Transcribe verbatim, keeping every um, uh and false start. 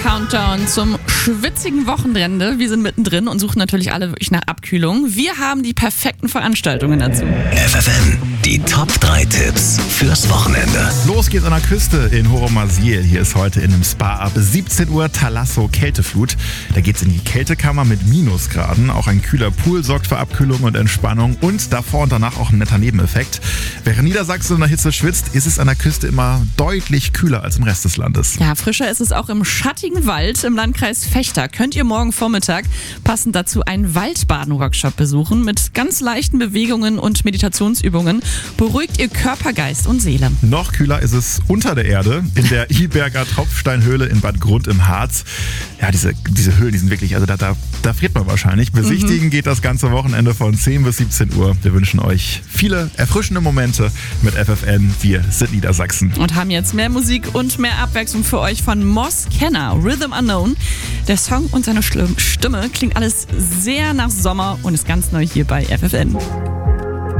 Countdown zum schwitzigen Wochenende. Wir sind mittendrin und suchen natürlich alle wirklich nach Abkühlung. Wir haben die perfekten Veranstaltungen dazu. F F N, die Top drei Tipps fürs Wochenende. Los geht's an der Küste in Horomasiel. Hier ist heute in einem Spa ab siebzehn Uhr Thalasso Kälteflut. Da geht's in die Kältekammer mit Minusgraden. Auch ein kühler Pool sorgt für Abkühlung und Entspannung. Und davor und danach auch ein netter Nebeneffekt. Während Niedersachsen in der Hitze schwitzt, ist es an der Küste immer deutlich kühler als im Rest des Landes. Ja, frischer ist es auch im schattigen Wald im Landkreis Vechta. Könnt ihr morgen Vormittag passend dazu einen Waldbaden-Workshop besuchen mit ganz leichten Bewegungen und Meditationsübungen. Beruhigt ihr Körper, Geist und Seele. Noch kühler ist es unter der Erde, in der Iberger Tropfsteinhöhle in Bad Grund im Harz. Ja, diese, diese Höhlen, die sind wirklich, also da, da, da friert man wahrscheinlich. Besichtigen mhm. geht das ganze Wochenende von zehn bis siebzehn Uhr. Wir wünschen euch viele erfrischende Momente mit F F N. Wir sind Niedersachsen. Und haben jetzt mehr Musik und mehr Abwechslung für euch von Moss Kenner, Rhythm Unknown. Der Song und seine Stimme klingt alles sehr nach Sommer und ist ganz neu hier bei F F N.